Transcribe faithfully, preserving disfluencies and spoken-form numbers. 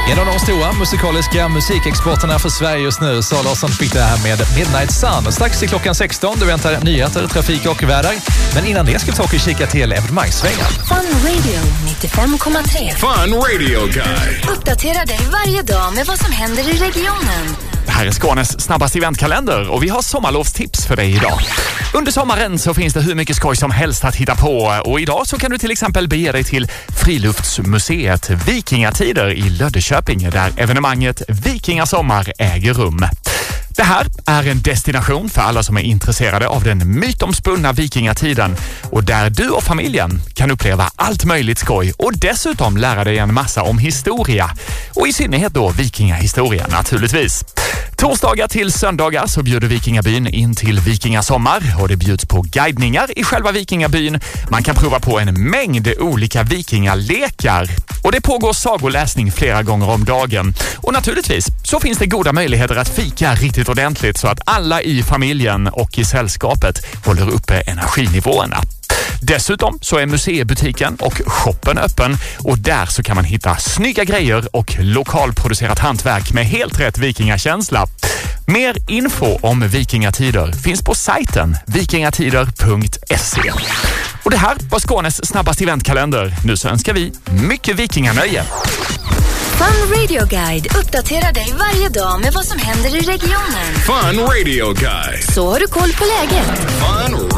En av de stora musikaliska musikexporterna för Sverige just nu, Sara Larsson, fick det här med Midnight Sun. Strax till klockan sexton, du väntar nyheter, trafik och väder. Men innan det ska vi ta och kika till evenemangssvängen. Fun Radio nittiofem komma tre. Fun Radio Guide. Uppdatera dig varje dag med vad som händer i regionen. Det här är Skånes snabbaste eventkalender och vi har sommarlovstips för dig idag. Under sommaren så finns det hur mycket skoj som helst att hitta på och idag så kan du till exempel bege dig till Friluftsmuseet Vikingatider i Löddeköping där evenemanget Vikingasommar äger rum. Det här är en destination för alla som är intresserade av den mytomspunna vikingatiden och där du och familjen kan uppleva allt möjligt skoj och dessutom lära dig en massa om historia och i synnerhet då vikingahistoria naturligtvis. Torsdagar till söndagar så bjuder Vikingabyn in till Vikingasommar och det bjuds på guidningar i själva Vikingabyn. Man kan prova på en mängd olika vikingalekar och det pågår sagoläsning flera gånger om dagen. Och naturligtvis så finns det goda möjligheter att fika riktigt ordentligt så att alla i familjen och i sällskapet håller uppe energinivåerna. Dessutom så är museibutiken och shoppen öppen och där så kan man hitta snygga grejer och lokalproducerat hantverk med helt rätt vikingakänsla. Mer info om vikingatider finns på sajten vikingatider punkt se. Och det här var Skånes snabbaste eventkalender. Nu så önskar vi mycket vikinganöje. Fun Radio Guide uppdaterar dig varje dag med vad som händer i regionen. Fun Radio Guide. Så har du koll på läget. Fun